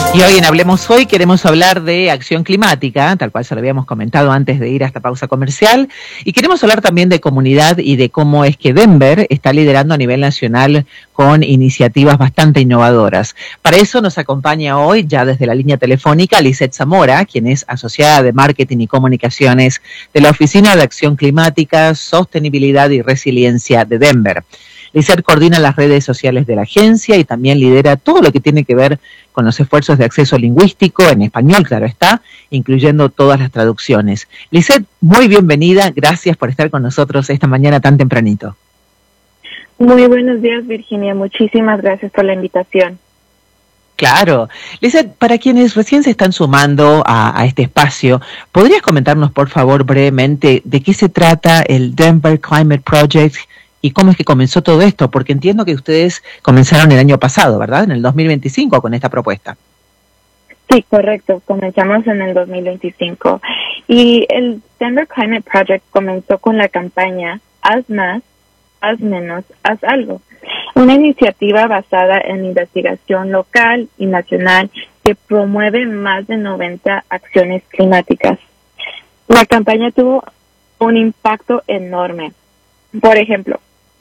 Y hoy en Hablemos Hoy queremos hablar de acción climática, tal cual se lo habíamos comentado antes de ir a esta pausa comercial, y queremos hablar también de comunidad y de cómo es que Denver está liderando a nivel nacional con iniciativas bastante innovadoras. Para eso nos acompaña hoy, ya desde la línea telefónica, Lizeth Zamora, quien es asociada de Marketing y Comunicaciones de la Oficina de Acción Climática, Sostenibilidad y Resiliencia de Denver. Lizeth coordina las redes sociales de la agencia y también lidera todo lo que tiene que ver con los esfuerzos de acceso lingüístico, en español, claro está, incluyendo todas las traducciones. Lizeth, muy bienvenida, gracias por estar con nosotros esta mañana tan tempranito. Muy buenos días, Virginia, muchísimas gracias por la invitación. Claro. Lizeth, para quienes recién se están sumando a este espacio, ¿podrías comentarnos, por favor, brevemente de qué se trata el Denver Climate Project y cómo es que comenzó todo esto? Porque entiendo que ustedes comenzaron el año pasado, ¿verdad? En el 2025 con esta propuesta. Sí, correcto. Comenzamos en el 2025. Y el Denver Climate Project comenzó con la campaña Haz más, haz menos, haz algo. Una iniciativa basada en investigación local y nacional que promueve más de 90 acciones climáticas. La campaña tuvo un impacto enorme. Por ejemplo,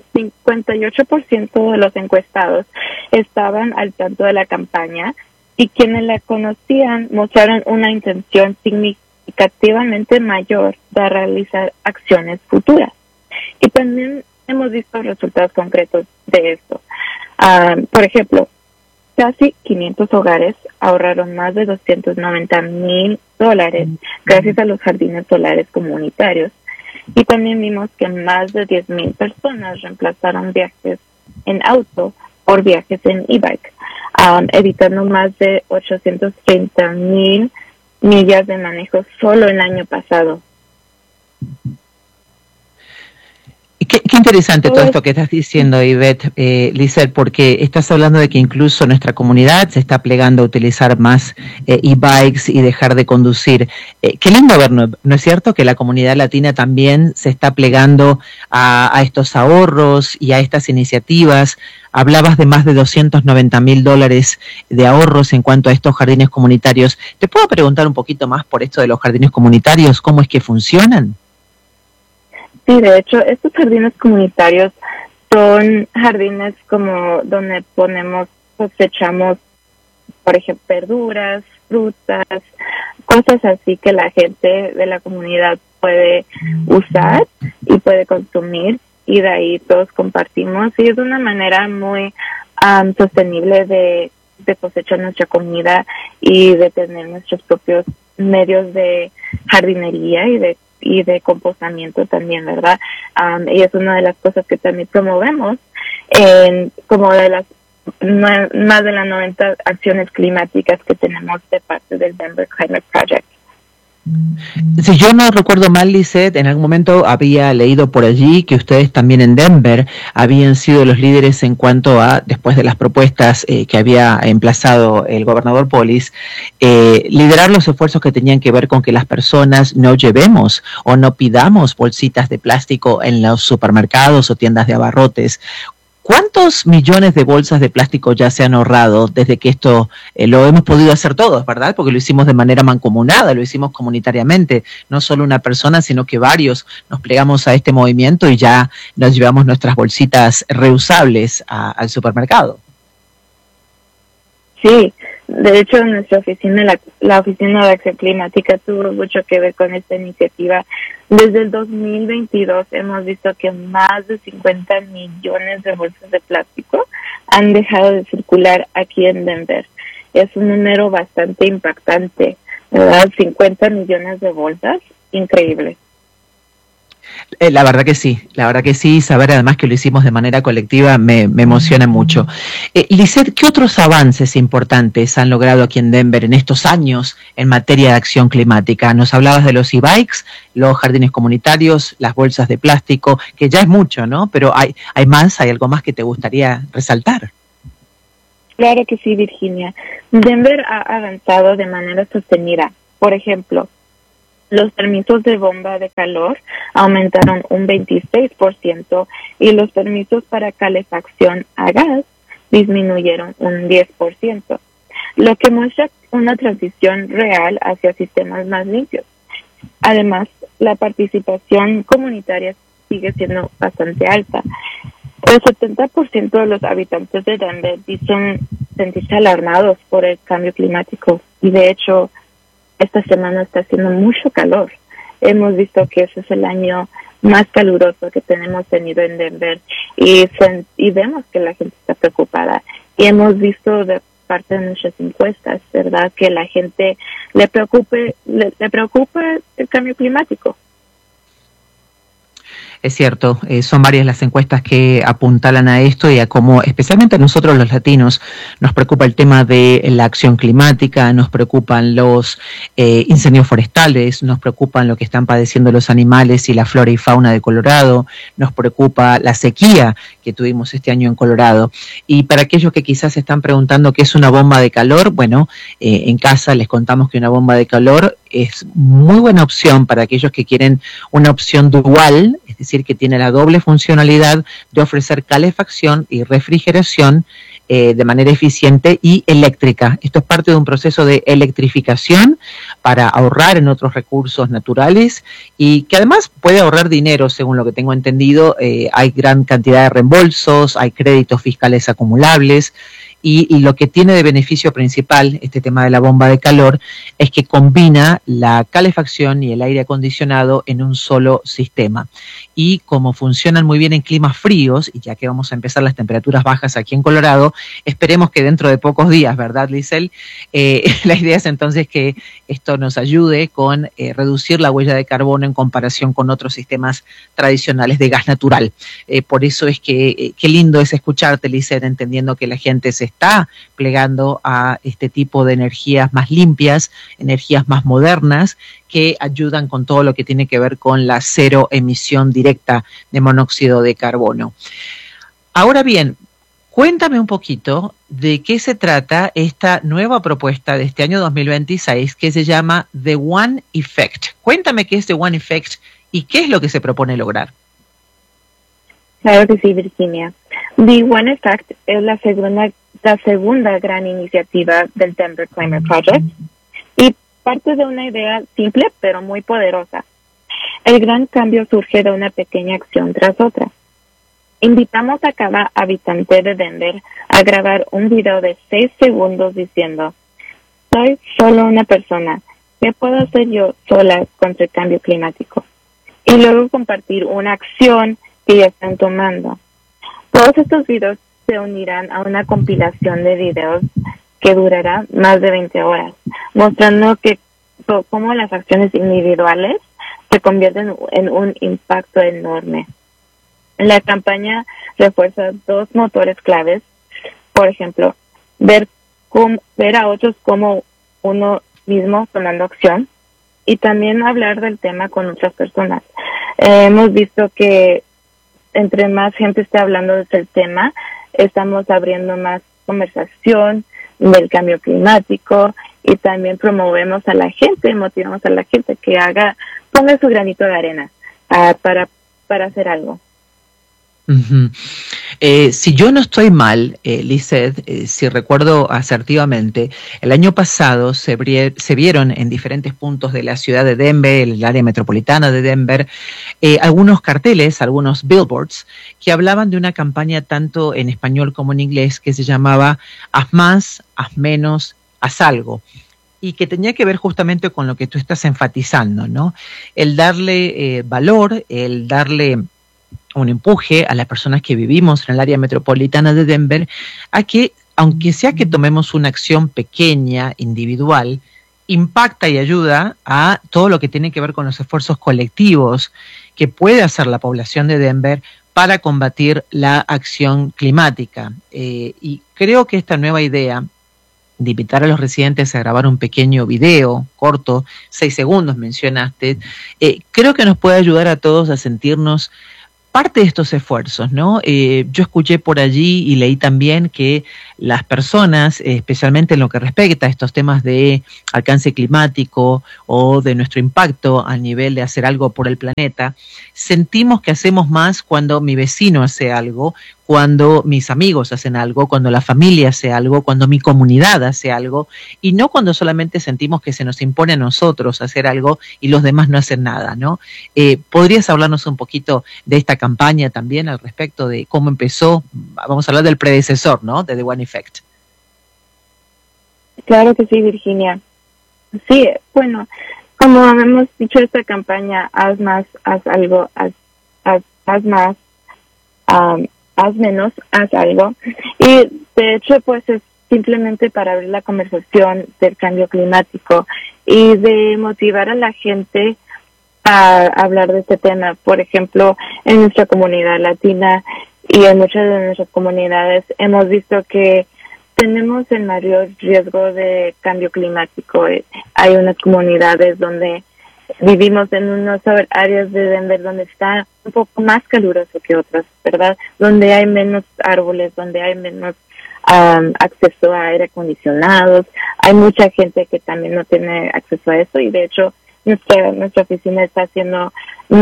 58% de los encuestados estaban al tanto de la campaña y quienes la conocían mostraron una intención significativamente mayor de realizar acciones futuras. Y también hemos visto resultados concretos de esto. Por ejemplo, casi 500 hogares ahorraron más de $290,000 gracias a los jardines solares comunitarios. Y también vimos que más de 10,000 personas reemplazaron viajes en auto por viajes en e-bike, evitando más de 830,000 millas de manejo solo el año pasado. Qué interesante todo esto que estás diciendo, Ivette, Lizeth, porque estás hablando de que incluso nuestra comunidad se está plegando a utilizar más e-bikes y dejar de conducir. Qué lindo ver, ¿no es cierto?, que la comunidad latina también se está plegando a estos ahorros y a estas iniciativas. Hablabas de más de $290,000 de ahorros en cuanto a estos jardines comunitarios. ¿Te puedo preguntar un poquito más por esto de los jardines comunitarios? ¿Cómo es que funcionan? Sí, de hecho, estos jardines comunitarios son jardines como donde cosechamos, por ejemplo, verduras, frutas, cosas así que la gente de la comunidad puede usar y puede consumir, y de ahí todos compartimos, y es una manera muy sostenible de cosechar nuestra comida y de tener nuestros propios medios de jardinería y de compostamiento también, ¿verdad? Y es una de las cosas que también promovemos como de las más de las 90 acciones climáticas que tenemos de parte del Denver Climate Project. Si yo no recuerdo mal, Lizeth, en algún momento había leído por allí que ustedes también en Denver habían sido los líderes en cuanto a, después de las propuestas que había emplazado el gobernador Polis, liderar los esfuerzos que tenían que ver con que las personas no llevemos o no pidamos bolsitas de plástico en los supermercados o tiendas de abarrotes. ¿Cuántos millones de bolsas de plástico ya se han ahorrado desde que esto lo hemos podido hacer todos, verdad? Porque lo hicimos de manera mancomunada, lo hicimos comunitariamente, no solo una persona, sino que varios nos plegamos a este movimiento y ya nos llevamos nuestras bolsitas reusables al supermercado. Sí, de hecho nuestra oficina, la Oficina de Acción Climática, tuvo mucho que ver con esta iniciativa. Desde el 2022 hemos visto que más de 50 millones de bolsas de plástico han dejado de circular aquí en Denver. Es un número bastante impactante, ¿verdad? 50 millones de bolsas, increíble. La verdad que sí, saber además que lo hicimos de manera colectiva me emociona mucho. Lizeth, ¿qué otros avances importantes han logrado aquí en Denver en estos años en materia de acción climática? Nos hablabas de los e-bikes, los jardines comunitarios, las bolsas de plástico, que ya es mucho, ¿no? Pero hay más, ¿hay algo más que te gustaría resaltar? Claro que sí, Virginia. Denver ha avanzado de manera sostenida. Por ejemplo, los permisos de bomba de calor aumentaron un 26% y los permisos para calefacción a gas disminuyeron un 10%. lo que muestra una transición real hacia sistemas más limpios. Además, la participación comunitaria sigue siendo bastante alta. El 70% de los habitantes de Denver dicen sentirse alarmados por el cambio climático y de hecho esta semana está haciendo mucho calor. Hemos visto que ese es el año más caluroso que tenemos tenido en Denver y vemos que la gente está preocupada y hemos visto de parte de nuestras encuestas, ¿verdad?, que la gente le preocupa el cambio climático. Es cierto, son varias las encuestas que apuntalan a esto y a cómo, especialmente a nosotros los latinos, nos preocupa el tema de la acción climática, nos preocupan los incendios forestales, nos preocupan lo que están padeciendo los animales y la flora y fauna de Colorado, nos preocupa la sequía que tuvimos este año en Colorado. Y para aquellos que quizás se están preguntando qué es una bomba de calor, bueno, en casa les contamos que una bomba de calor es muy buena opción para aquellos que quieren una opción dual, es decir, que tiene la doble funcionalidad de ofrecer calefacción y refrigeración de manera eficiente y eléctrica. Esto es parte de un proceso de electrificación para ahorrar en otros recursos naturales y que además puede ahorrar dinero, según lo que tengo entendido. Hay gran cantidad de reembolsos, hay créditos fiscales acumulables. Y lo que tiene de beneficio principal este tema de la bomba de calor es que combina la calefacción y el aire acondicionado en un solo sistema. Y como funcionan muy bien en climas fríos, y ya que vamos a empezar las temperaturas bajas aquí en Colorado, esperemos que dentro de pocos días, ¿verdad, Lisel? La idea es entonces que esto nos ayude con reducir la huella de carbono en comparación con otros sistemas tradicionales de gas natural. Por eso es que qué lindo es escucharte, Lisel, entendiendo que la gente se está plegando a este tipo de energías más limpias, energías más modernas, que ayudan con todo lo que tiene que ver con la cero emisión directa de monóxido de carbono. Ahora bien, cuéntame un poquito de qué se trata esta nueva propuesta de este año 2026 que se llama The One Effect. Cuéntame qué es The One Effect y qué es lo que se propone lograr. Claro que sí, Virginia. The One Effect es la segunda gran iniciativa del Denver Climate Project y parte de una idea simple pero muy poderosa. El gran cambio surge de una pequeña acción tras otra. Invitamos a cada habitante de Denver a grabar un video de 6 segundos diciendo: soy solo una persona, ¿qué puedo hacer yo sola contra el cambio climático? Y luego compartir una acción que ya están tomando. Todos estos videos se unirán a una compilación de videos que durará más de 20 horas, mostrando cómo las acciones individuales se convierten en un impacto enorme. La campaña refuerza 2 motores claves, por ejemplo, ver a otros como uno mismo tomando acción y también hablar del tema con otras personas. Hemos visto que entre más gente esté hablando del tema, estamos abriendo más conversación del cambio climático y también promovemos a la gente, motivamos a la gente que ponga su granito de arena para hacer algo. Uh-huh. Si yo no estoy mal, Lizeth, si recuerdo asertivamente, el año pasado se vieron en diferentes puntos de la ciudad de Denver, el área metropolitana de Denver, algunos carteles, algunos billboards, que hablaban de una campaña tanto en español como en inglés que se llamaba Haz más, haz menos, haz algo. Y que tenía que ver justamente con lo que tú estás enfatizando, ¿no? El darle valor, el darle un empuje a las personas que vivimos en el área metropolitana de Denver a que, aunque sea que tomemos una acción pequeña, individual, impacta y ayuda a todo lo que tiene que ver con los esfuerzos colectivos que puede hacer la población de Denver para combatir la acción climática. Y creo que esta nueva idea de invitar a los residentes a grabar un pequeño video corto, 6 segundos mencionaste, creo que nos puede ayudar a todos a sentirnos parte de estos esfuerzos, ¿no? Yo escuché por allí y leí también que las personas, especialmente en lo que respecta a estos temas de alcance climático o de nuestro impacto a nivel de hacer algo por el planeta, sentimos que hacemos más cuando mi vecino hace algo, cuando mis amigos hacen algo, cuando la familia hace algo, cuando mi comunidad hace algo, y no cuando solamente sentimos que se nos impone a nosotros hacer algo y los demás no hacen nada, ¿no? ¿Podrías hablarnos un poquito de esta campaña también al respecto de cómo empezó? Vamos a hablar del predecesor, ¿no? De The One Effect. Claro que sí, Virginia. Sí, bueno, como hemos dicho, esta campaña, haz más, haz algo, haz más, haz menos, haz algo. Y de hecho, pues es simplemente para abrir la conversación del cambio climático y de motivar a la gente a hablar de este tema. Por ejemplo, en nuestra comunidad latina y en muchas de nuestras comunidades hemos visto que tenemos el mayor riesgo de cambio climático. Hay unas comunidades donde vivimos en unas áreas de Denver donde está un poco más caluroso que otras, ¿verdad? Donde hay menos árboles, donde hay menos acceso a aire acondicionados. Hay mucha gente que también no tiene acceso a eso y de hecho nuestra oficina está haciendo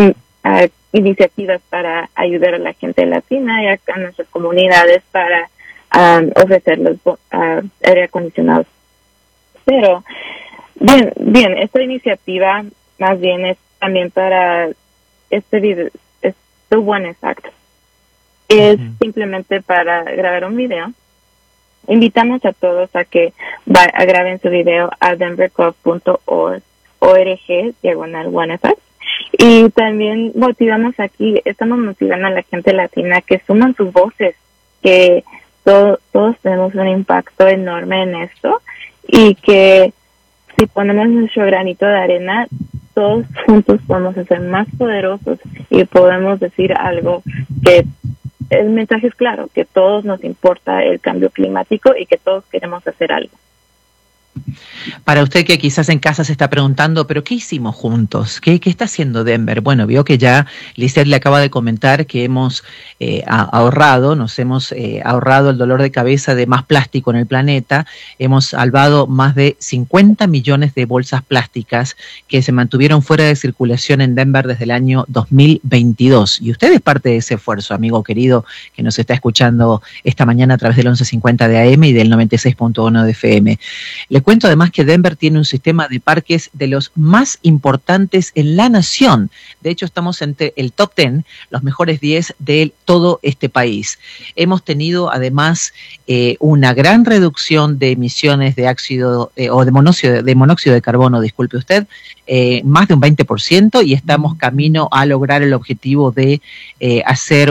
iniciativas para ayudar a la gente latina y a nuestras comunidades para ofrecer los aire acondicionados. Pero bien, esta iniciativa más bien es también para este video, es The One Effect. Es simplemente para grabar un video. Invitamos a todos a que graben su video a denvercov.org /One Effect. Y también estamos motivando a la gente latina que suman sus voces, que todos tenemos un impacto enorme en esto y que si ponemos nuestro granito de arena, todos juntos podemos ser más poderosos y podemos decir algo que el mensaje es claro, que todos nos importa el cambio climático y que todos queremos hacer algo. Para usted que quizás en casa se está preguntando, ¿pero qué hicimos juntos? ¿Qué está haciendo Denver? Bueno, vio que ya Lizeth le acaba de comentar que hemos nos hemos ahorrado el dolor de cabeza de más plástico en el planeta. Hemos salvado más de 50 millones de bolsas plásticas que se mantuvieron fuera de circulación en Denver desde el año 2022. Y usted es parte de ese esfuerzo, amigo querido, que nos está escuchando esta mañana a través del 1150 de AM y del 96.1 de FM. Le cuento además que Denver tiene un sistema de parques de los más importantes en la nación. De hecho, estamos entre el top 10, los mejores 10 de todo este país. Hemos tenido además una gran reducción de emisiones de ácido o de monóxido de carbono, disculpe usted, más de un 20%, y estamos camino a lograr el objetivo de hacer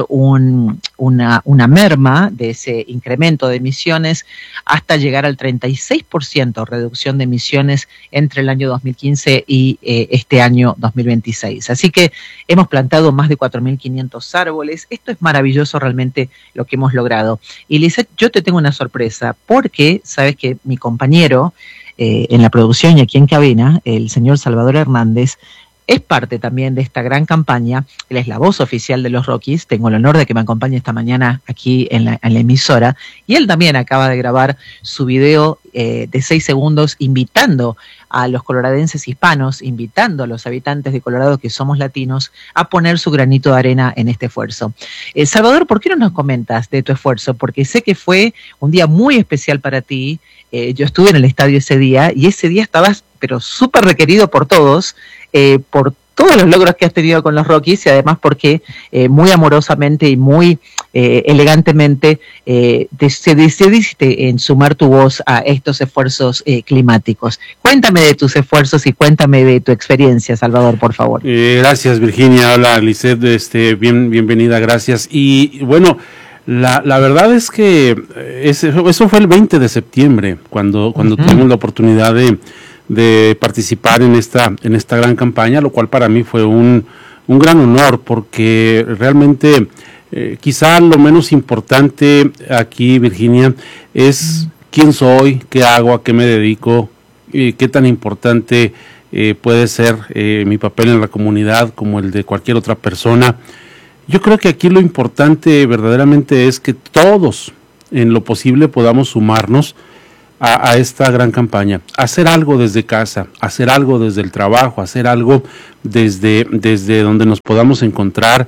una merma de ese incremento de emisiones hasta llegar al 36% reducción de emisiones entre el año 2015 y este año 2026. Así que hemos plantado más de 4.500 árboles. Esto es maravilloso realmente lo que hemos logrado. Y Lizeth, yo te tengo una sorpresa, porque sabes que mi compañero en la producción y aquí en cabina, el señor Salvador Hernández, es parte también de esta gran campaña. Él es la voz oficial de los Rockies. Tengo el honor de que me acompañe esta mañana aquí en la emisora. Y él también acaba de grabar su video de 6 segundos invitando a los coloradenses hispanos, invitando a los habitantes de Colorado que somos latinos a poner su granito de arena en este esfuerzo. Salvador, ¿por qué no nos comentas de tu esfuerzo? Porque sé que fue un día muy especial para ti. Yo estuve en el estadio ese día y ese día estabas pero súper requerido por todos, por todos los logros que has tenido con los Rockies y además porque muy amorosamente y muy elegantemente decidiste en sumar tu voz a estos esfuerzos climáticos. Cuéntame de tus esfuerzos y cuéntame de tu experiencia, Salvador, por favor. Gracias, Virginia. Hola, Lizeth, bienvenida, gracias. Y bueno, la verdad es que eso fue el 20 de septiembre, cuando tuvimos la oportunidad de participar en esta gran campaña, lo cual para mí fue un gran honor, porque realmente quizá lo menos importante aquí, Virginia, es quién soy, qué hago, a qué me dedico, qué tan importante puede ser mi papel en la comunidad como el de cualquier otra persona. Yo creo que aquí lo importante verdaderamente es que todos en lo posible podamos sumarnos a esta gran campaña, hacer algo desde casa, hacer algo desde el trabajo, hacer algo desde donde nos podamos encontrar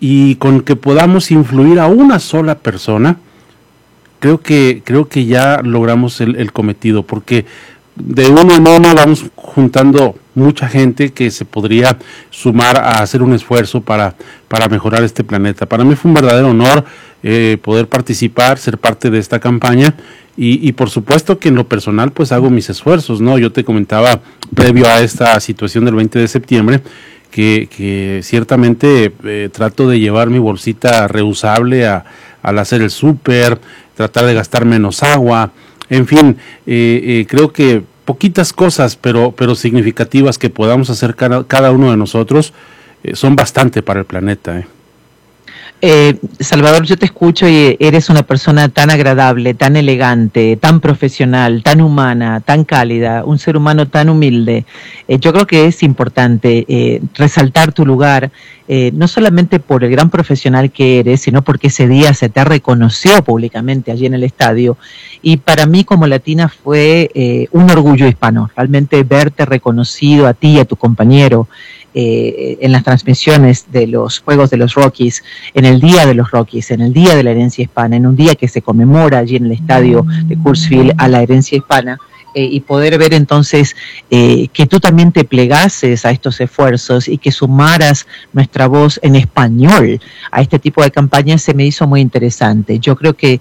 y con que podamos influir a una sola persona, creo que ya logramos el cometido, porque de uno en uno vamos juntando mucha gente que se podría sumar a hacer un esfuerzo para mejorar este planeta. Para mí fue un verdadero honor poder participar, ser parte de esta campaña y por supuesto que en lo personal pues hago mis esfuerzos, ¿no? Yo te comentaba previo a esta situación del 20 de septiembre que ciertamente trato de llevar mi bolsita reusable al hacer el súper, tratar de gastar menos agua, en fin, creo que poquitas cosas, pero significativas que podamos hacer cada uno de nosotros son bastante para el planeta. Salvador, yo te escucho y eres una persona tan agradable, tan elegante, tan profesional, tan humana, tan cálida, un ser humano tan humilde. Yo creo que es importante resaltar tu lugar, no solamente por el gran profesional que eres, sino porque ese día se te reconoció públicamente allí en el estadio. Y para mí como latina fue un orgullo hispano, realmente verte reconocido a ti y a tu compañero en las transmisiones de los Juegos de los Rockies, en el Día de los Rockies, en el Día de la Herencia Hispana, en un día que se conmemora allí en el estadio de Coors Field a la herencia hispana, y poder ver entonces que tú también te plegases a estos esfuerzos y que sumaras nuestra voz en español a este tipo de campañas se me hizo muy interesante. Yo creo que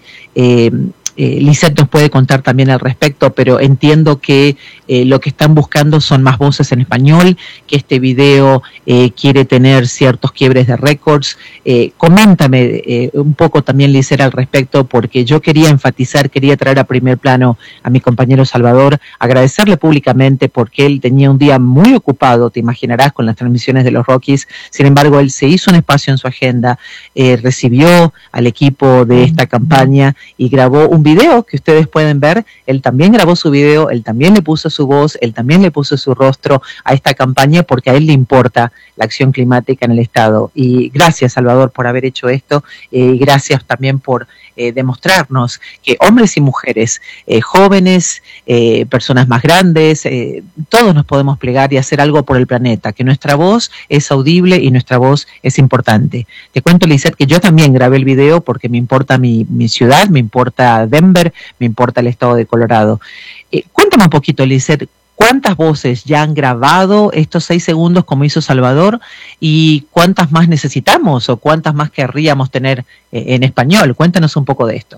Lisette nos puede contar también al respecto, pero entiendo que lo que están buscando son más voces en español, que este video quiere tener ciertos quiebres de récords. Coméntame un poco también, Lisette, al respecto, porque yo quería enfatizar, quería traer a primer plano a mi compañero Salvador, agradecerle públicamente porque él tenía un día muy ocupado, te imaginarás, con las transmisiones de los Rockies. Sin embargo, él se hizo un espacio en su agenda, recibió al equipo de esta campaña y grabó un video que ustedes pueden ver. Él también grabó su video, él también le puso su voz, él también le puso su rostro a esta campaña porque a él le importa la acción climática en el estado. Y gracias, Salvador, por haber hecho esto, y gracias también por demostrarnos que hombres y mujeres, jóvenes, personas más grandes, todos nos podemos plegar y hacer algo por el planeta, que nuestra voz es audible y nuestra voz es importante. Te cuento, Lisette, que yo también grabé el video porque me importa mi ciudad, me importa Denver, me importa el estado de Colorado. Cuéntame un poquito, Lisette, ¿cuántas voces ya han grabado estos 6 segundos como hizo Salvador y cuántas más necesitamos o cuántas más querríamos tener en español? Cuéntanos un poco de esto.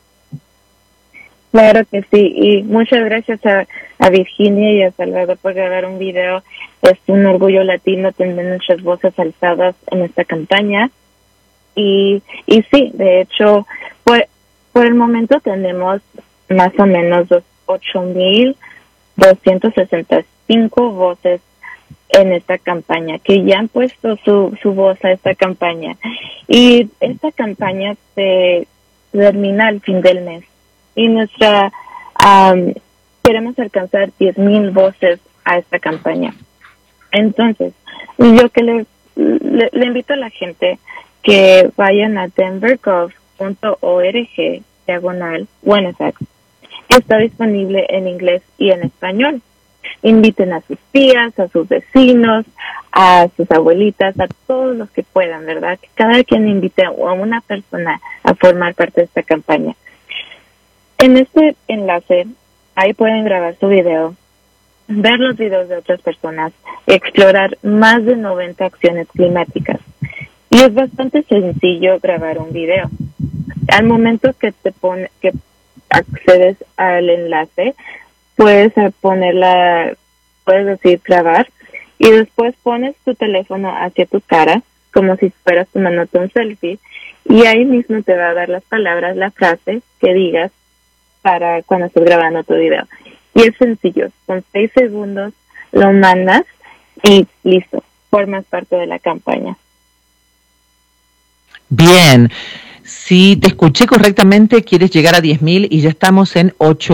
Claro que sí, y muchas gracias a Virginia y a Salvador por grabar un video. Es un orgullo latino tener nuestras voces alzadas en esta campaña. Y sí, de hecho, por el momento tenemos más o menos 8,265 voces en esta campaña, que ya han puesto su voz a esta campaña. Y esta campaña se termina al fin del mes. Y queremos alcanzar 10,000 voces a esta campaña. Entonces, yo que le invito a la gente que vayan a denvergov.org/WNFX. Está disponible en inglés y en español. Inviten a sus tías, a sus vecinos, a sus abuelitas, a todos los que puedan, ¿verdad? Que cada quien invite a una persona a formar parte de esta campaña. En este enlace, ahí pueden grabar su video, ver los videos de otras personas, explorar más de 90 acciones climáticas. Y es bastante sencillo grabar un video. Al momento que accedes al enlace, puedes decir grabar, y después pones tu teléfono hacia tu cara, como si fueras tomándote un selfie, y ahí mismo te va a dar las palabras, la frase que digas para cuando estés grabando tu video. Y es sencillo, con 6 segundos lo mandas y listo, formas parte de la campaña. Bien. Si te escuché correctamente, quieres llegar a 10.000 y ya estamos en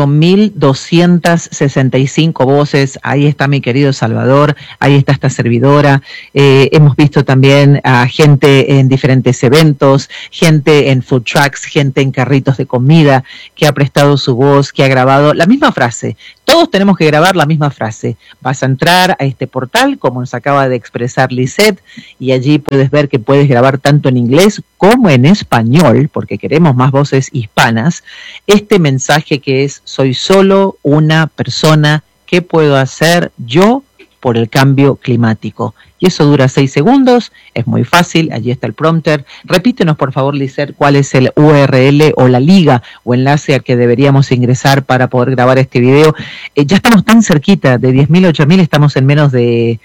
8.265 voces. Ahí está mi querido Salvador, ahí está esta servidora. Hemos visto también a gente en diferentes eventos, gente en food trucks, gente en carritos de comida que ha prestado su voz, que ha grabado la misma frase. Todos tenemos que grabar la misma frase. Vas a entrar a este portal, como nos acaba de expresar Lisette, y allí puedes ver que puedes grabar tanto en inglés como en español, porque queremos más voces hispanas, este mensaje que es: soy solo una persona, ¿qué puedo hacer yo por el cambio climático? Y eso dura 6 segundos, es muy fácil, allí está el prompter. Repítenos por favor, Lisette, cuál es el URL o la liga o enlace al que deberíamos ingresar para poder grabar este video. Ya estamos tan cerquita de 10.000, 8.000, estamos en menos de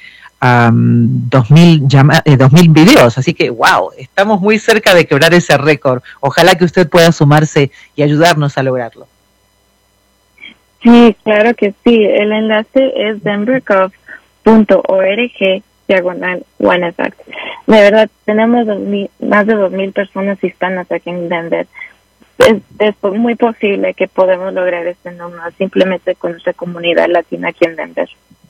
2.000 videos, así que wow, estamos muy cerca de quebrar ese récord. Ojalá que usted pueda sumarse y ayudarnos a lograrlo. Sí, claro que sí. El enlace es denvergov.org/OneEffect. De verdad, tenemos más de 2.000 personas hispanas aquí en Denver. Es muy posible que podamos lograr este número simplemente con nuestra comunidad latina aquí en Denver.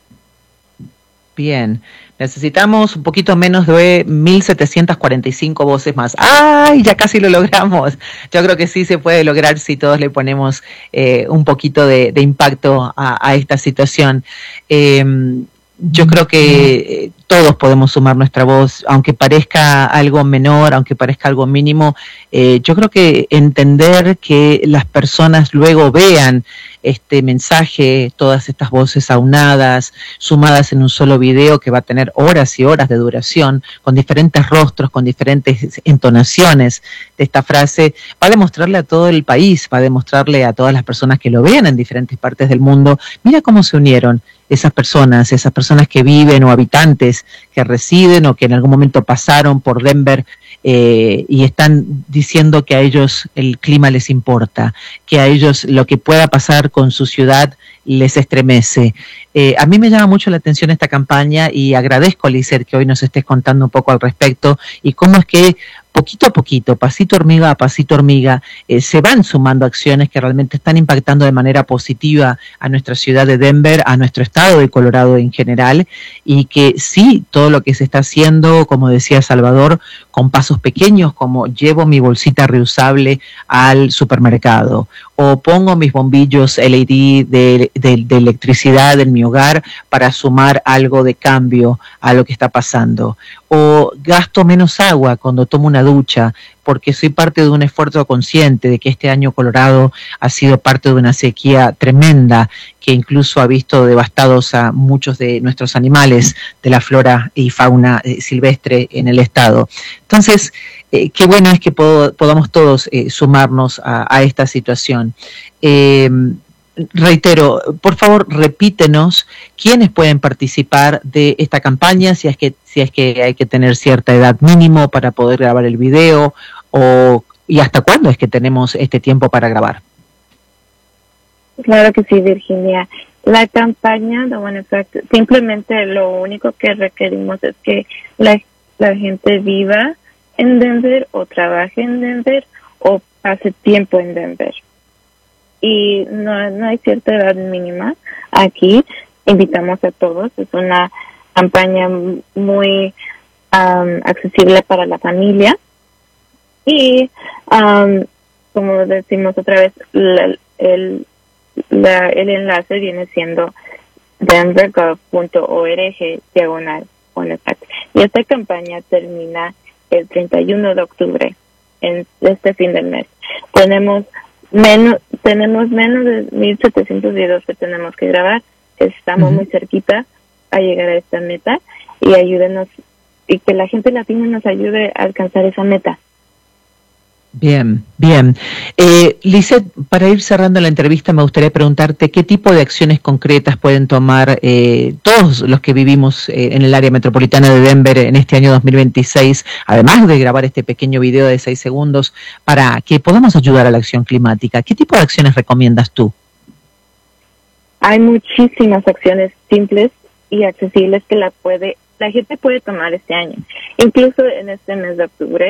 Bien, necesitamos un poquito menos de 1.745 voces más. ¡Ay! Ya casi lo logramos. Yo creo que sí se puede lograr si todos le ponemos un poquito de impacto a esta situación. Yo creo que todos podemos sumar nuestra voz, aunque parezca algo menor, aunque parezca algo mínimo. Yo creo que entender que las personas luego vean este mensaje, todas estas voces aunadas, sumadas en un solo video que va a tener horas y horas de duración, con diferentes rostros, con diferentes entonaciones de esta frase, va a demostrarle a todo el país, va a demostrarle a todas las personas que lo vean en diferentes partes del mundo, mira cómo se unieron esas personas que viven o habitantes que residen o que en algún momento pasaron por Denver y están diciendo que a ellos el clima les importa, que a ellos lo que pueda pasar con su ciudad les estremece. A mí me llama mucho la atención esta campaña y agradezco, Lisette, que hoy nos estés contando un poco al respecto y cómo es que poquito a poquito, pasito hormiga a pasito hormiga, se van sumando acciones que realmente están impactando de manera positiva a nuestra ciudad de Denver, a nuestro estado de Colorado en general, y que sí, todo lo que se está haciendo, como decía Salvador, con pasos pequeños, como llevo mi bolsita reusable al supermercado, o pongo mis bombillos LED de electricidad en mi hogar para sumar algo de cambio a lo que está pasando, o gasto menos agua cuando tomo una ducha, porque soy parte de un esfuerzo consciente de que este año Colorado ha sido parte de una sequía tremenda que incluso ha visto devastados a muchos de nuestros animales de la flora y fauna silvestre en el estado. Entonces, qué bueno es que podamos todos sumarnos a esta situación. Reitero, por favor, repítenos quiénes pueden participar de esta campaña, si es que hay que tener cierta edad mínimo para poder grabar el video, y hasta cuándo es que tenemos este tiempo para grabar. Claro que sí, Virginia. La campaña de OneEffect, simplemente lo único que requerimos es que la gente viva en Denver o trabaje en Denver o pase tiempo en Denver. Y no hay cierta edad mínima aquí. Invitamos a todos. Es una campaña muy accesible para la familia. Y como decimos otra vez, el enlace viene siendo denvergov.org/OneEffect. Y esta campaña termina el 31 de octubre, en este fin del mes. Tenemos menos de 1.700 videos que tenemos que grabar. Estamos muy cerquita a llegar a esta meta, y ayúdenos, y que la gente latina nos ayude a alcanzar esa meta. Bien, bien. Lisette, para ir cerrando la entrevista, me gustaría preguntarte qué tipo de acciones concretas pueden tomar todos los que vivimos en el área metropolitana de Denver en este año 2026, además de grabar este pequeño video de 6 segundos, para que podamos ayudar a la acción climática. ¿Qué tipo de acciones recomiendas tú? Hay muchísimas acciones simples y accesibles que la gente puede tomar este año. Incluso en este mes de octubre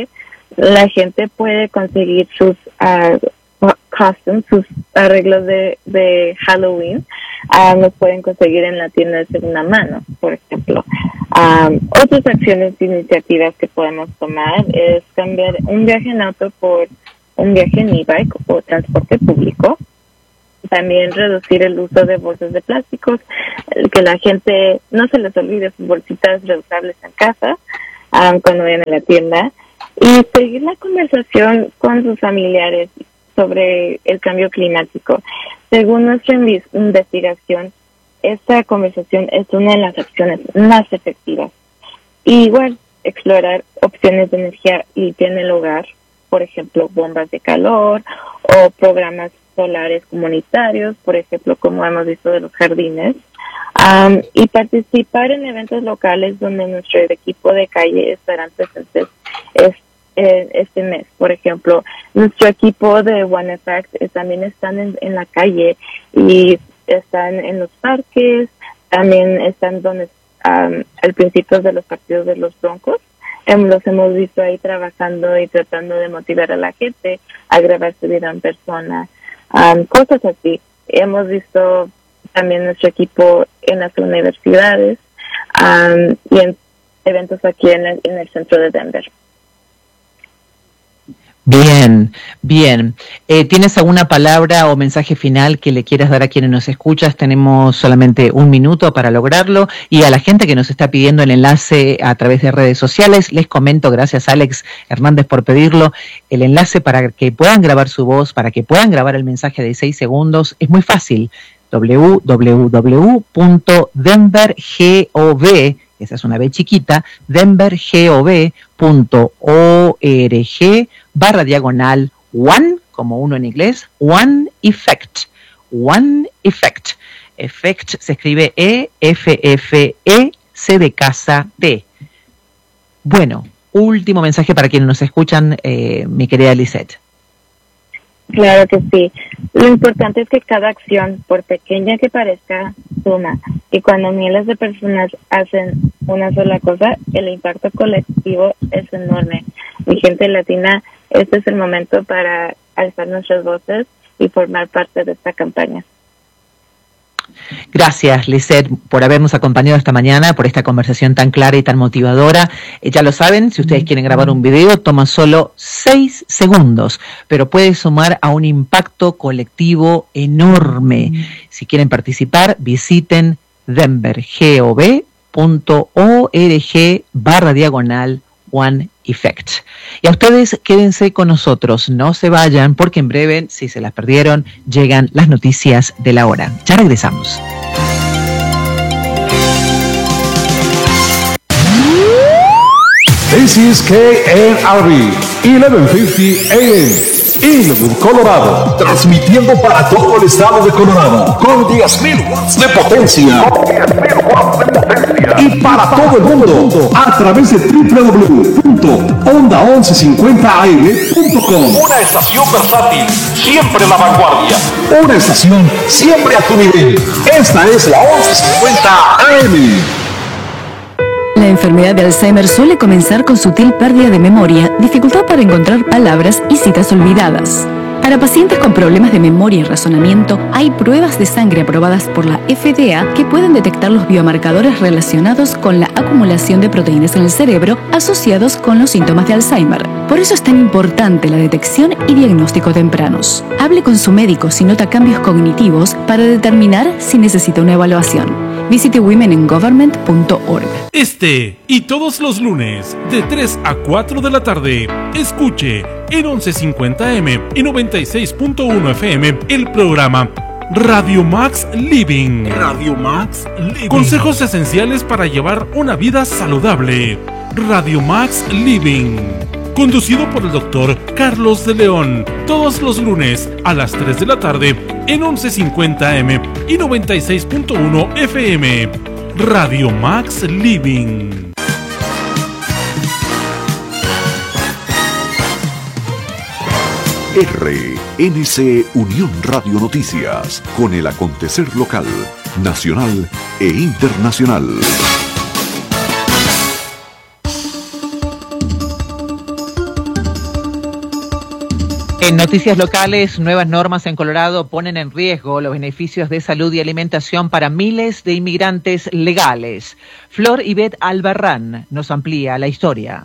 la gente puede conseguir sus costumes, sus arreglos de Halloween. Los pueden conseguir en la tienda de segunda mano, por ejemplo. Otras acciones e iniciativas que podemos tomar es cambiar un viaje en auto por un viaje en e-bike o transporte público. También reducir el uso de bolsas de plásticos, que la gente no se les olvide sus bolsitas reusables en casa cuando vayan a la tienda, y seguir la conversación con sus familiares sobre el cambio climático. Según nuestra investigación, esta conversación es una de las acciones más efectivas. Y igual, explorar opciones de energía limpia en el hogar, por ejemplo, bombas de calor o programas solares comunitarios, por ejemplo, como hemos visto de los jardines, y participar en eventos locales donde nuestro equipo de calle estarán presentes este mes. Por ejemplo, nuestro equipo de One Effect también están en la calle y están en los parques, también están donde al principio de los partidos de los Broncos. Los hemos visto ahí trabajando y tratando de motivar a la gente a grabar su video en persona, cosas así. Hemos visto también nuestro equipo en las universidades y en eventos aquí en el centro de Denver. Bien, bien. ¿Tienes alguna palabra o mensaje final que le quieras dar a quienes nos escuchas? Tenemos solamente un minuto para lograrlo. Y a la gente que nos está pidiendo el enlace a través de redes sociales, les comento, gracias Alex Hernández por pedirlo, el enlace para que puedan grabar su voz, para que puedan grabar el mensaje de 6 segundos, es muy fácil. www.denvergov, esa es una B chiquita, denvergov.org/1, como uno en inglés, One Effect. One Effect. Effect se escribe E-F-F-E, C de casa, T. Bueno, último mensaje para quienes nos escuchan, mi querida Lisette. Claro que sí. Lo importante es que cada acción, por pequeña que parezca, suma. Y cuando miles de personas hacen una sola cosa, el impacto colectivo es enorme. Mi gente latina, este es el momento para alzar nuestras voces y formar parte de esta campaña. Gracias, Lisette, por habernos acompañado esta mañana, por esta conversación tan clara y tan motivadora. Ya lo saben, si ustedes quieren grabar un video, toma solo 6 segundos, pero puede sumar a un impacto colectivo enorme. Si quieren participar, visiten denvergov.org/1 Effect. Y a ustedes quédense con nosotros, no se vayan, porque en breve, si se las perdieron, llegan las noticias de la hora. Ya regresamos. This is KNRB 1150 AM, Inwood, Colorado, transmitiendo para todo el estado de Colorado con 10.000 watts de potencia. Y para todo el mundo a través de www.onda1150am.com. Una estación versátil, siempre a la vanguardia. Una estación siempre a tu nivel. Esta es la 1150 AM. La enfermedad de Alzheimer suele comenzar con sutil pérdida de memoria, dificultad para encontrar palabras y citas olvidadas. Para pacientes con problemas de memoria y razonamiento, hay pruebas de sangre aprobadas por la FDA que pueden detectar los biomarcadores relacionados con la acumulación de proteínas en el cerebro asociados con los síntomas de Alzheimer. Por eso es tan importante la detección y diagnóstico tempranos. Hable con su médico si nota cambios cognitivos para determinar si necesita una evaluación. Visite womeningovernment.org. Este y todos los lunes de 3 a 4 de la tarde, escuche en 1150M y 96.1 FM el programa Radio Max Living. Radio Max Living. Consejos esenciales para llevar una vida saludable. Radio Max Living. Conducido por el doctor Carlos de León, todos los lunes a las 3 de la tarde en 1150M y 96.1 FM. Radio Max Living. RNC Unión Radio Noticias, con el acontecer local, nacional e internacional. En noticias locales, nuevas normas en Colorado ponen en riesgo los beneficios de salud y alimentación para miles de inmigrantes legales. Flor Ivette Albarrán nos amplía la historia.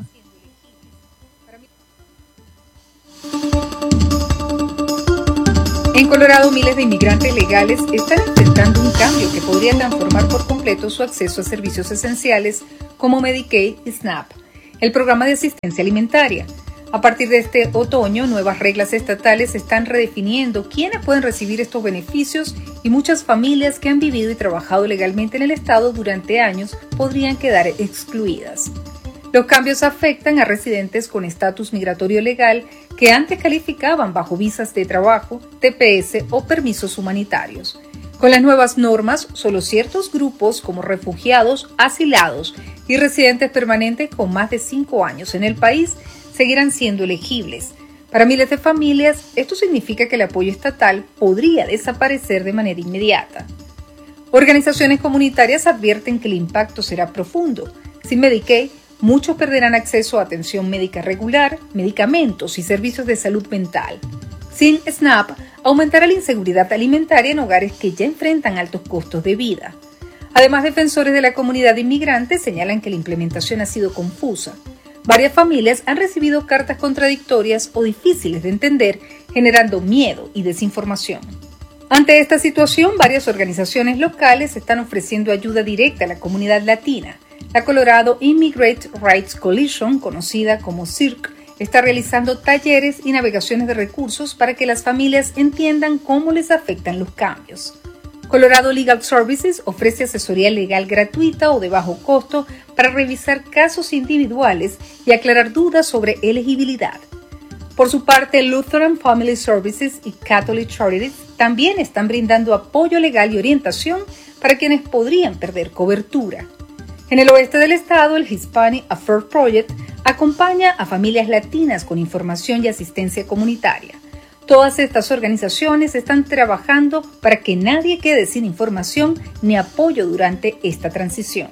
En Colorado, miles de inmigrantes legales están enfrentando un cambio que podría transformar por completo su acceso a servicios esenciales como Medicaid y SNAP, el programa de asistencia alimentaria. A partir de este otoño, nuevas reglas estatales están redefiniendo quiénes pueden recibir estos beneficios y muchas familias que han vivido y trabajado legalmente en el estado durante años podrían quedar excluidas. Los cambios afectan a residentes con estatus migratorio legal que antes calificaban bajo visas de trabajo, TPS o permisos humanitarios. Con las nuevas normas, solo ciertos grupos como refugiados, asilados y residentes permanentes con más de 5 años en el país seguirán siendo elegibles. Para miles de familias, esto significa que el apoyo estatal podría desaparecer de manera inmediata. Organizaciones comunitarias advierten que el impacto será profundo. Sin Medicaid, muchos perderán acceso a atención médica regular, medicamentos y servicios de salud mental. Sin SNAP, aumentará la inseguridad alimentaria en hogares que ya enfrentan altos costos de vida. Además, defensores de la comunidad inmigrante señalan que la implementación ha sido confusa. Varias familias han recibido cartas contradictorias o difíciles de entender, generando miedo y desinformación. Ante esta situación, varias organizaciones locales están ofreciendo ayuda directa a la comunidad latina. La Colorado Immigrant Rights Coalition, conocida como CIRC, está realizando talleres y navegaciones de recursos para que las familias entiendan cómo les afectan los cambios. Colorado Legal Services ofrece asesoría legal gratuita o de bajo costo para revisar casos individuales y aclarar dudas sobre elegibilidad. Por su parte, Lutheran Family Services y Catholic Charities también están brindando apoyo legal y orientación para quienes podrían perder cobertura. En el oeste del estado, el Hispanic Affairs Project acompaña a familias latinas con información y asistencia comunitaria. Todas estas organizaciones están trabajando para que nadie quede sin información ni apoyo durante esta transición.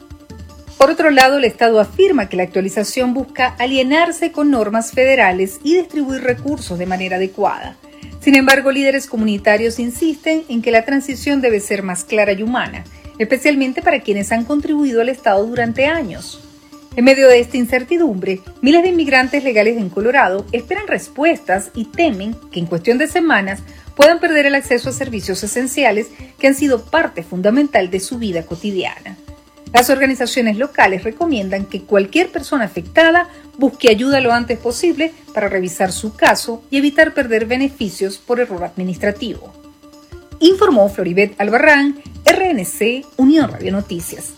Por otro lado, el Estado afirma que la actualización busca alinearse con normas federales y distribuir recursos de manera adecuada. Sin embargo, líderes comunitarios insisten en que la transición debe ser más clara y humana, especialmente para quienes han contribuido al Estado durante años. En medio de esta incertidumbre, miles de inmigrantes legales en Colorado esperan respuestas y temen que en cuestión de semanas puedan perder el acceso a servicios esenciales que han sido parte fundamental de su vida cotidiana. Las organizaciones locales recomiendan que cualquier persona afectada busque ayuda lo antes posible para revisar su caso y evitar perder beneficios por error administrativo. Informó Flor Ivette Albarrán, RNC, Unión Radio Noticias.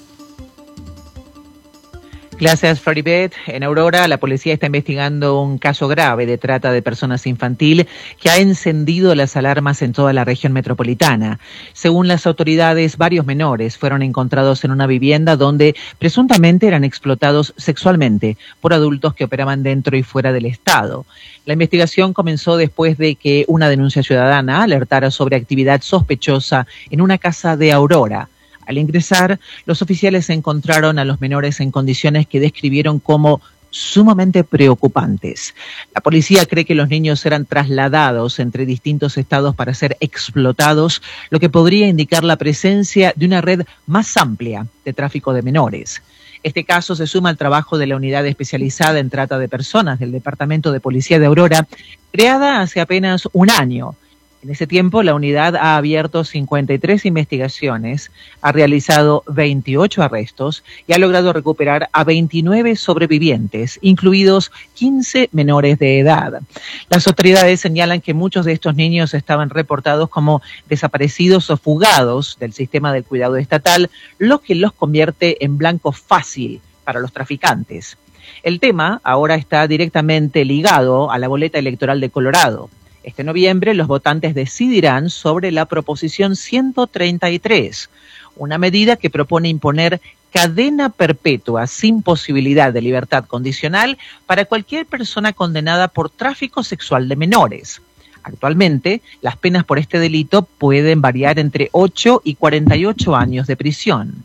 Gracias, Floribet. En Aurora, la policía está investigando un caso grave de trata de personas infantil que ha encendido las alarmas en toda la región metropolitana. Según las autoridades, varios menores fueron encontrados en una vivienda donde presuntamente eran explotados sexualmente por adultos que operaban dentro y fuera del estado. La investigación comenzó después de que una denuncia ciudadana alertara sobre actividad sospechosa en una casa de Aurora. Al ingresar, los oficiales encontraron a los menores en condiciones que describieron como sumamente preocupantes. La policía cree que los niños eran trasladados entre distintos estados para ser explotados, lo que podría indicar la presencia de una red más amplia de tráfico de menores. Este caso se suma al trabajo de la Unidad Especializada en Trata de Personas del Departamento de Policía de Aurora, creada hace apenas un año. En ese tiempo, la unidad ha abierto 53 investigaciones, ha realizado 28 arrestos y ha logrado recuperar a 29 sobrevivientes, incluidos 15 menores de edad. Las autoridades señalan que muchos de estos niños estaban reportados como desaparecidos o fugados del sistema del cuidado estatal, lo que los convierte en blanco fácil para los traficantes. El tema ahora está directamente ligado a la boleta electoral de Colorado. Este noviembre los votantes decidirán sobre la Proposición 133, una medida que propone imponer cadena perpetua sin posibilidad de libertad condicional para cualquier persona condenada por tráfico sexual de menores. Actualmente, las penas por este delito pueden variar entre 8 y 48 años de prisión.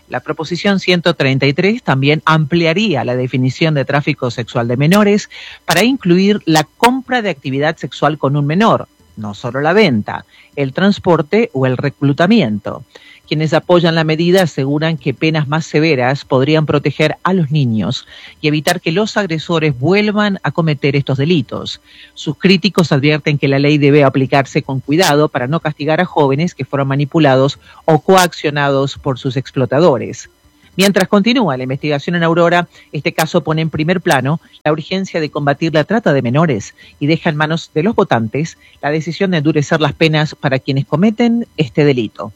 La proposición 133 también ampliaría la definición de tráfico sexual de menores para incluir la compra de actividad sexual con un menor, no solo la venta, el transporte o el reclutamiento. Quienes apoyan la medida aseguran que penas más severas podrían proteger a los niños y evitar que los agresores vuelvan a cometer estos delitos. Sus críticos advierten que la ley debe aplicarse con cuidado para no castigar a jóvenes que fueron manipulados o coaccionados por sus explotadores. Mientras continúa la investigación en Aurora, este caso pone en primer plano la urgencia de combatir la trata de menores y deja en manos de los votantes la decisión de endurecer las penas para quienes cometen este delito.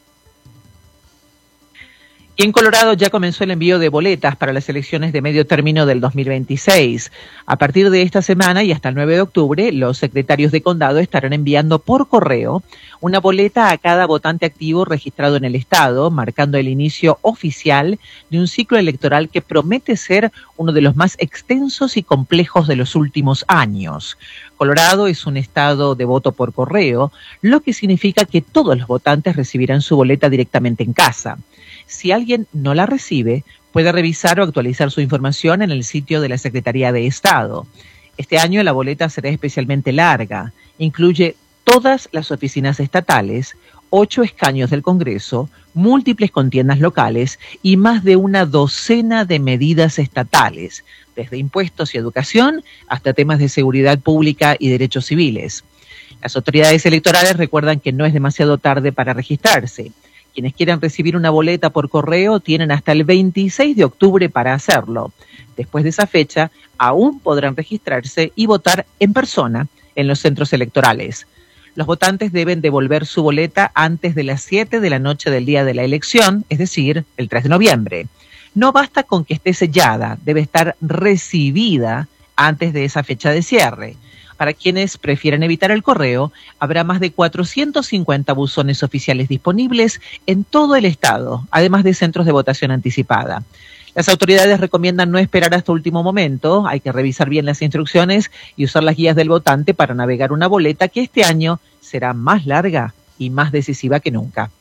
Y en Colorado ya comenzó el envío de boletas para las elecciones de medio término del 2026. A partir de esta semana y hasta el 9 de octubre, los secretarios de condado estarán enviando por correo una boleta a cada votante activo registrado en el estado, marcando el inicio oficial de un ciclo electoral que promete ser uno de los más extensos y complejos de los últimos años. Colorado es un estado de voto por correo, lo que significa que todos los votantes recibirán su boleta directamente en casa. Si alguien no la recibe, puede revisar o actualizar su información en el sitio de la Secretaría de Estado. Este año la boleta será especialmente larga. Incluye todas las oficinas estatales, 8 escaños del Congreso, múltiples contiendas locales y más de una docena de medidas estatales, desde impuestos y educación hasta temas de seguridad pública y derechos civiles. Las autoridades electorales recuerdan que no es demasiado tarde para registrarse. Quienes quieran recibir una boleta por correo tienen hasta el 26 de octubre para hacerlo. Después de esa fecha, aún podrán registrarse y votar en persona en los centros electorales. Los votantes deben devolver su boleta antes de las 7 de la noche del día de la elección, es decir, el 3 de noviembre. No basta con que esté sellada, debe estar recibida antes de esa fecha de cierre. Para quienes prefieren evitar el correo, habrá más de 450 buzones oficiales disponibles en todo el estado, además de centros de votación anticipada. Las autoridades recomiendan no esperar hasta último momento, hay que revisar bien las instrucciones y usar las guías del votante para navegar una boleta que este año será más larga y más decisiva que nunca.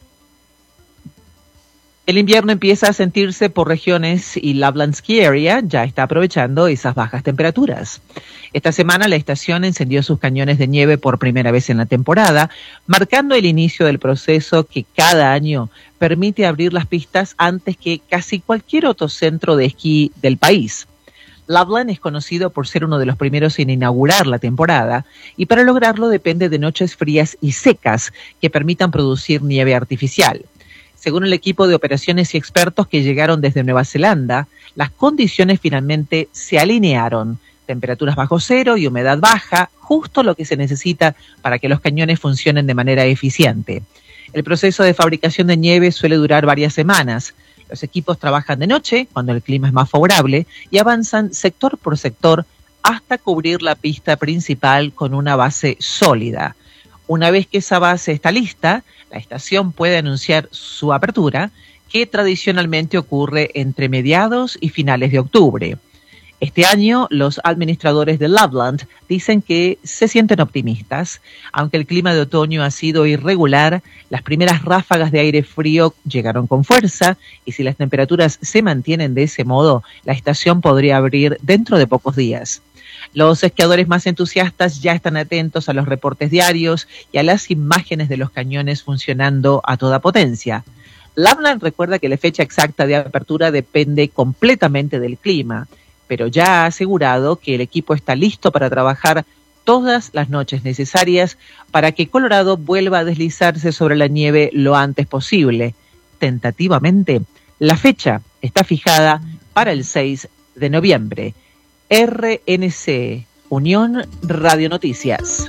El invierno empieza a sentirse por regiones y Loveland Ski Area ya está aprovechando esas bajas temperaturas. Esta semana la estación encendió sus cañones de nieve por primera vez en la temporada, marcando el inicio del proceso que cada año permite abrir las pistas antes que casi cualquier otro centro de esquí del país. Loveland es conocido por ser uno de los primeros en inaugurar la temporada y para lograrlo depende de noches frías y secas que permitan producir nieve artificial. Según el equipo de operaciones y expertos que llegaron desde Nueva Zelanda, las condiciones finalmente se alinearon. Temperaturas bajo cero y humedad baja, justo lo que se necesita para que los cañones funcionen de manera eficiente. El proceso de fabricación de nieve suele durar varias semanas. Los equipos trabajan de noche, cuando el clima es más favorable, y avanzan sector por sector hasta cubrir la pista principal con una base sólida. Una vez que esa base está lista, la estación puede anunciar su apertura, que tradicionalmente ocurre entre mediados y finales de octubre. Este año, los administradores de Loveland dicen que se sienten optimistas. Aunque el clima de otoño ha sido irregular, las primeras ráfagas de aire frío llegaron con fuerza y si las temperaturas se mantienen de ese modo, la estación podría abrir dentro de pocos días. Los esquiadores más entusiastas ya están atentos a los reportes diarios y a las imágenes de los cañones funcionando a toda potencia. Loveland recuerda que la fecha exacta de apertura depende completamente del clima, pero ya ha asegurado que el equipo está listo para trabajar todas las noches necesarias para que Colorado vuelva a deslizarse sobre la nieve lo antes posible. Tentativamente, la fecha está fijada para el 6 de noviembre. RNC, Unión Radio Noticias.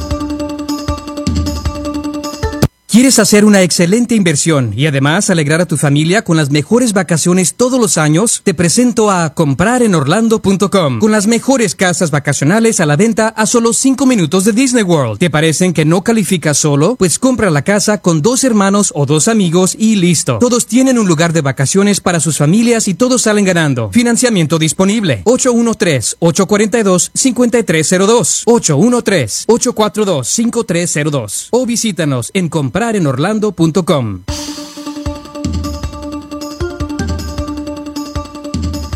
¿Quieres hacer una excelente inversión y además alegrar a tu familia con las mejores vacaciones todos los años? Te presento a comprarenorlando.com, con las mejores casas vacacionales a la venta a solo 5 minutos de Disney World. ¿Te parecen que no calificas solo? Pues compra la casa con 2 hermanos o 2 amigos y listo. Todos tienen un lugar de vacaciones para sus familias y todos salen ganando. Financiamiento disponible. 813-842-5302. 813-842-5302. O visítanos en comprarenorlando.com.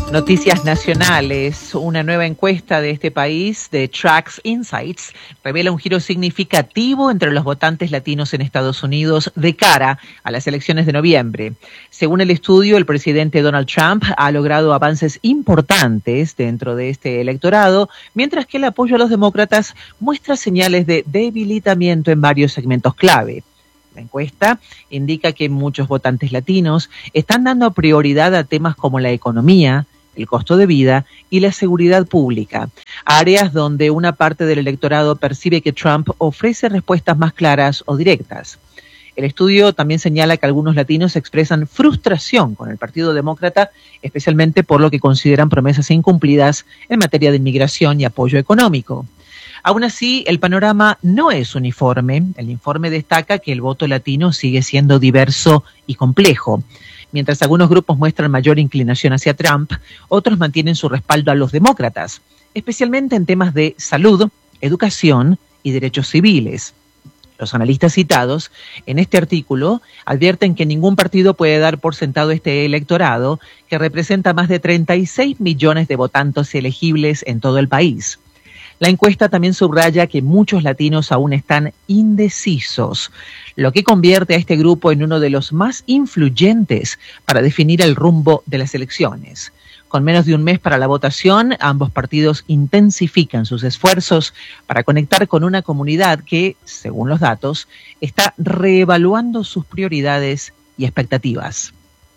Noticias nacionales. Una nueva encuesta de este país, de Trax Insights, revela un giro significativo entre los votantes latinos en Estados Unidos de cara a las elecciones de noviembre. Según el estudio, el presidente Donald Trump ha logrado avances importantes dentro de este electorado, mientras que el apoyo a los demócratas muestra señales de debilitamiento en varios segmentos clave. La encuesta indica que muchos votantes latinos están dando prioridad a temas como la economía, el costo de vida y la seguridad pública, áreas donde una parte del electorado percibe que Trump ofrece respuestas más claras o directas. El estudio también señala que algunos latinos expresan frustración con el Partido Demócrata, especialmente por lo que consideran promesas incumplidas en materia de inmigración y apoyo económico. Aún así, el panorama no es uniforme. El informe destaca que el voto latino sigue siendo diverso y complejo. Mientras algunos grupos muestran mayor inclinación hacia Trump, otros mantienen su respaldo a los demócratas, especialmente en temas de salud, educación y derechos civiles. Los analistas citados en este artículo advierten que ningún partido puede dar por sentado este electorado, que representa más de 36 millones de votantes elegibles en todo el país. La encuesta también subraya que muchos latinos aún están indecisos, lo que convierte a este grupo en uno de los más influyentes para definir el rumbo de las elecciones. Con menos de un mes para la votación, ambos partidos intensifican sus esfuerzos para conectar con una comunidad que, según los datos, está reevaluando sus prioridades y expectativas.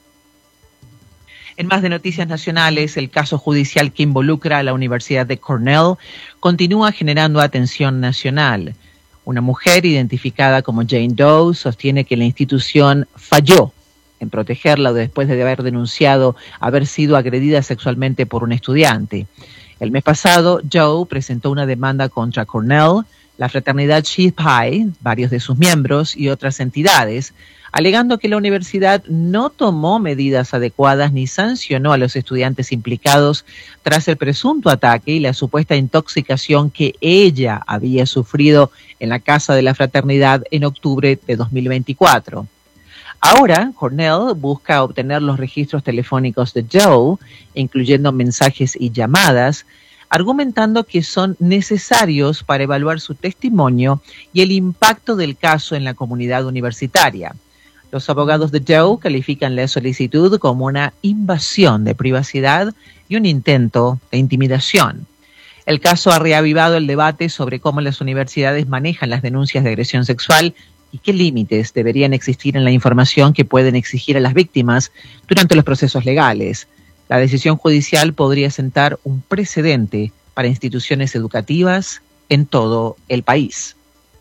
En más de noticias nacionales, el caso judicial que involucra a la Universidad de Cornell continúa generando atención nacional. Una mujer identificada como Jane Doe sostiene que la institución falló en protegerla después de haber denunciado haber sido agredida sexualmente por un estudiante. El mes pasado, Doe presentó una demanda contra Cornell, la fraternidad Chi Pi, varios de sus miembros y otras entidades, alegando que la universidad no tomó medidas adecuadas ni sancionó a los estudiantes implicados tras el presunto ataque y la supuesta intoxicación que ella había sufrido en la casa de la fraternidad en octubre de 2024. Ahora, Cornell busca obtener los registros telefónicos de Doe, incluyendo mensajes y llamadas, argumentando que son necesarios para evaluar su testimonio y el impacto del caso en la comunidad universitaria. Los abogados de Doe califican la solicitud como una invasión de privacidad y un intento de intimidación. El caso ha reavivado el debate sobre cómo las universidades manejan las denuncias de agresión sexual y qué límites deberían existir en la información que pueden exigir a las víctimas durante los procesos legales. La decisión judicial podría sentar un precedente para instituciones educativas en todo el país.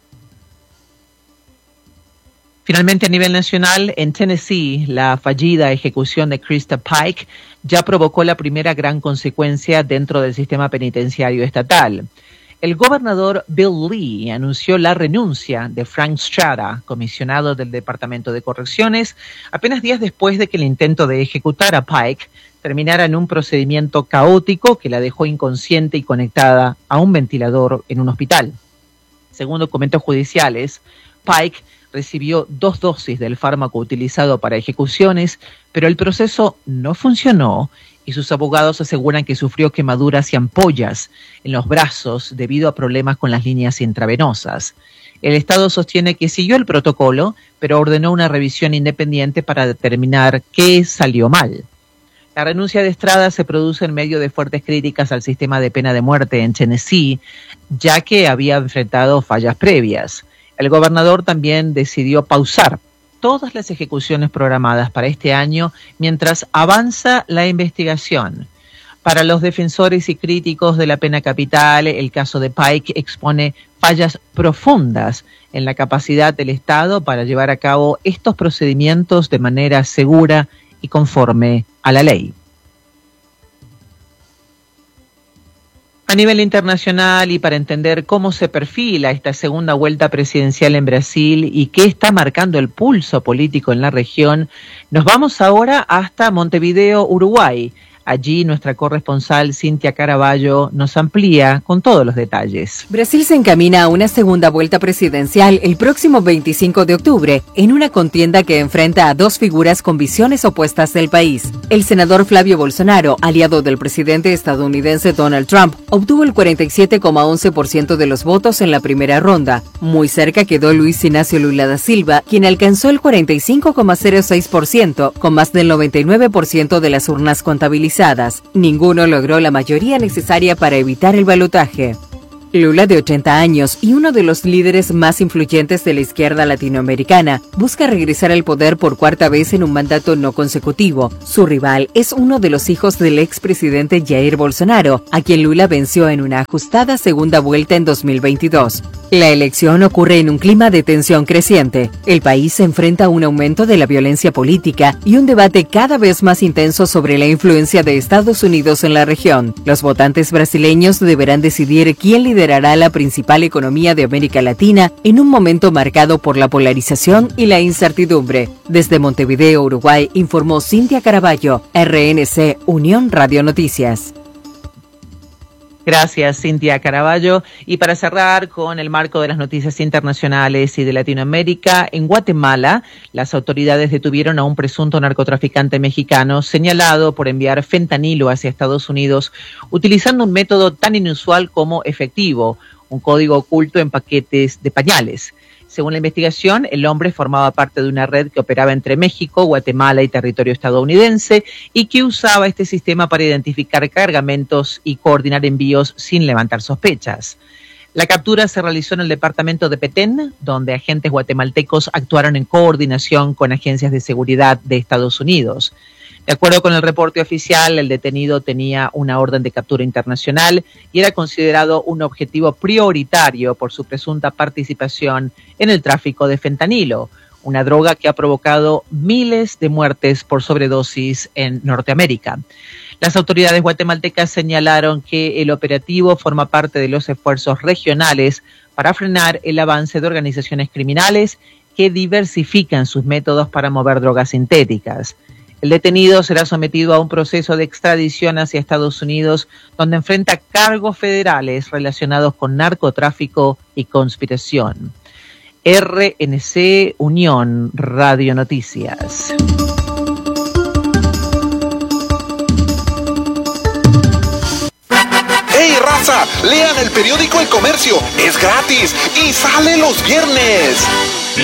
Finalmente, a nivel nacional, en Tennessee, la fallida ejecución de Krista Pike ya provocó la primera gran consecuencia dentro del sistema penitenciario estatal. El gobernador Bill Lee anunció la renuncia de Frank Strada, comisionado del Departamento de Correcciones, apenas días después de que el intento de ejecutar a Pike terminara en un procedimiento caótico que la dejó inconsciente y conectada a un ventilador en un hospital. Según documentos judiciales, Pike recibió 2 dosis del fármaco utilizado para ejecuciones, pero el proceso no funcionó y sus abogados aseguran que sufrió quemaduras y ampollas en los brazos debido a problemas con las líneas intravenosas. El Estado sostiene que siguió el protocolo, pero ordenó una revisión independiente para determinar qué salió mal. La renuncia de Strada se produce en medio de fuertes críticas al sistema de pena de muerte en Tennessee, ya que había enfrentado fallas previas. El gobernador también decidió pausar todas las ejecuciones programadas para este año mientras avanza la investigación. Para los defensores y críticos de la pena capital, el caso de Pike expone fallas profundas en la capacidad del Estado para llevar a cabo estos procedimientos de manera segura y conforme a la ley. A nivel internacional y para entender cómo se perfila esta segunda vuelta presidencial en Brasil y qué está marcando el pulso político en la región, nos vamos ahora hasta Montevideo, Uruguay. Allí nuestra corresponsal Cintia Caraballo nos amplía con todos los detalles. Brasil se encamina a una segunda vuelta presidencial el próximo 25 de octubre, en una contienda que enfrenta a dos figuras con visiones opuestas del país. El senador Flavio Bolsonaro, aliado del presidente estadounidense Donald Trump, obtuvo el 47,11% de los votos en la primera ronda. Muy cerca quedó Luis Inácio Lula da Silva, quien alcanzó el 45,06%, con más del 99% de las urnas contabilizadas. Ninguno logró la mayoría necesaria para evitar el balotaje. Lula, de 80 años y uno de los líderes más influyentes de la izquierda latinoamericana, busca regresar al poder por cuarta vez en un mandato no consecutivo. Su rival es uno de los hijos del expresidente Jair Bolsonaro, a quien Lula venció en una ajustada segunda vuelta en 2022. La elección ocurre en un clima de tensión creciente. El país se enfrenta a un aumento de la violencia política y un debate cada vez más intenso sobre la influencia de Estados Unidos en la región. Los votantes brasileños deberán decidir quién liderará la principal economía de América Latina en un momento marcado por la polarización y la incertidumbre. Desde Montevideo, Uruguay, informó Cintia Caraballo, RNC, Unión Radio Noticias. Gracias, Cintia Caraballo. Y para cerrar con el marco de las noticias internacionales y de Latinoamérica, en Guatemala, las autoridades detuvieron a un presunto narcotraficante mexicano señalado por enviar fentanilo hacia Estados Unidos utilizando un método tan inusual como efectivo, un código oculto en paquetes de pañales. Según la investigación, el hombre formaba parte de una red que operaba entre México, Guatemala y territorio estadounidense y que usaba este sistema para identificar cargamentos y coordinar envíos sin levantar sospechas. La captura se realizó en el departamento de Petén, donde agentes guatemaltecos actuaron en coordinación con agencias de seguridad de Estados Unidos. De acuerdo con el reporte oficial, el detenido tenía una orden de captura internacional y era considerado un objetivo prioritario por su presunta participación en el tráfico de fentanilo, una droga que ha provocado miles de muertes por sobredosis en Norteamérica. Las autoridades guatemaltecas señalaron que el operativo forma parte de los esfuerzos regionales para frenar el avance de organizaciones criminales que diversifican sus métodos para mover drogas sintéticas. El detenido será sometido a un proceso de extradición hacia Estados Unidos, donde enfrenta cargos federales relacionados con narcotráfico y conspiración. RNC, Unión Radio Noticias. ¡Hey, raza! Lean el periódico El Comercio. Es gratis y sale los viernes.